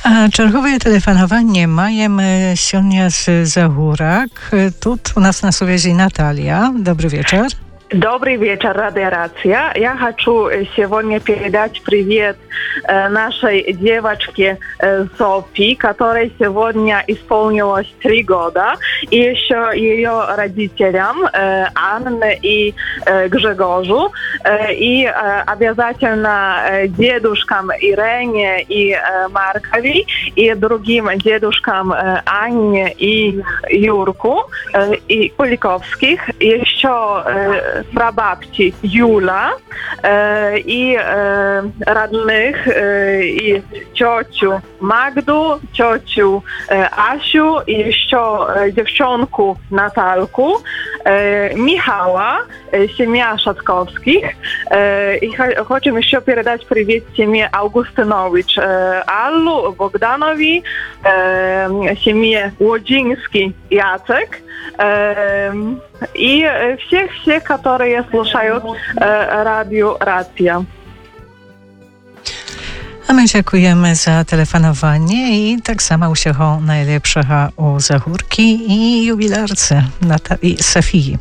А чарговае тэлефанаванне маем сёння з Загурак. Тут у нас на связи Наталья. Добрый вечер. Добрый вечер, Радио Рация. Я хочу сегодня передать привет нашей девочке Софии, которой сегодня исполнилось 3 года, и еще ее родителям Анне и Гжегожу, и обязательно дедушкам Ирене и Маркови, и другим дедушкам Анне и Юрку, и Куликовских, еще прабабки Юля и родных, и тетю Магду, тетю Асю, и еще девчонку Наталку, Михала, семья Шатковских. И хотим еще передать привет семье Августинович, Аллу, Богданови, семье Лодзинский, Яцек, и всех, которые слушают Радио Racja. A my dziękujemy za telefonowanie i tak samo всього najlepszego u Загурки i jubilarce Sofii.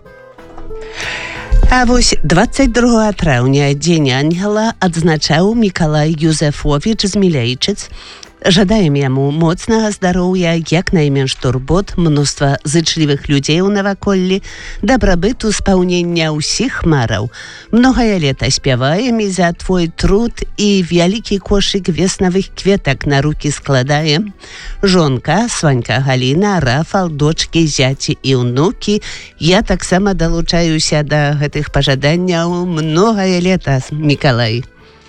А вось 22 траўня Дзень ангела адзначаў Мікалай Юзефович з Мілейчыц. Жадаем яму моцнага здароўя, як найменш турбот, мноства зычлівых людзей у наваколлі, дабрабыту, спаўнення ўсіх мараў. Многае лета спяваем і за твой труд і вялікі кошык веснавых кветак на рукі складаем. Жонка, Сванька Галіна, Рафал, дочкі, зяці і ўнукі. Я таксама далучаюся да гэтых пажаданняў. Многае лета, Мікалай.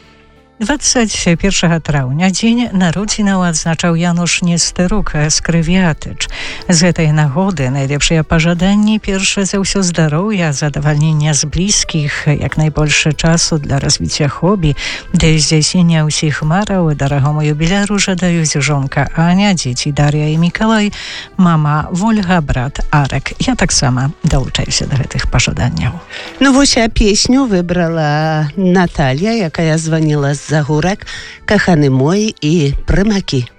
21 траўня дзень народзінаў адзначаў Януш Нестерук з Крывятыч. З гэтай нагоды найлепшыя пажаданні перш за ўсё здароўя, задавальнення з блізкіх, як найбольше часу для развіцця хобі, для здзяйснення ўсіх мараў. Дарагому юбіляру жадаюць жонка Аня, дзеці Дар'я і Мікалай, мама Вольга, брат Арек. Я таксама далучаюся да гэтых пажаданняў. Ну вось а песню выбрала Наталья, якая званіла з Загурак, каханы мой і прымакі.